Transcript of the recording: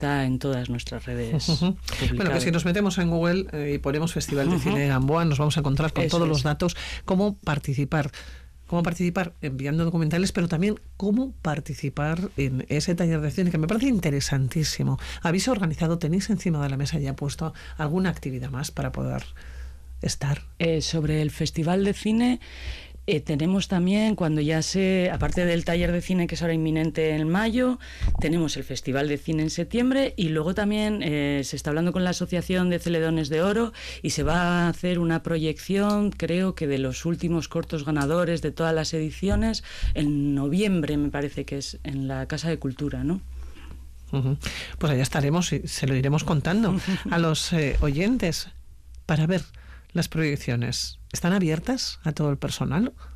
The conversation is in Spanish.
está en todas nuestras redes publicadas. Bueno, que si nos metemos en Google y ponemos Festival de Cine de Gamboa, nos vamos a encontrar con todos los datos, cómo participar enviando documentales, pero también cómo participar en ese taller de cine, que me parece interesantísimo. ¿Habéis organizado, tenéis encima de la mesa ya puesto alguna actividad más para poder estar? Sobre el Festival de Cine, tenemos también, aparte del taller de cine que es ahora inminente en mayo, tenemos el Festival de Cine en septiembre, y luego también se está hablando con la Asociación de Celedones de Oro y se va a hacer una proyección, creo que de los últimos cortos ganadores de todas las ediciones, en noviembre me parece que es, en la Casa de Cultura, ¿no? Pues allá estaremos y se lo iremos contando a los oyentes para ver las proyecciones. ¿Están abiertas a todo el personal?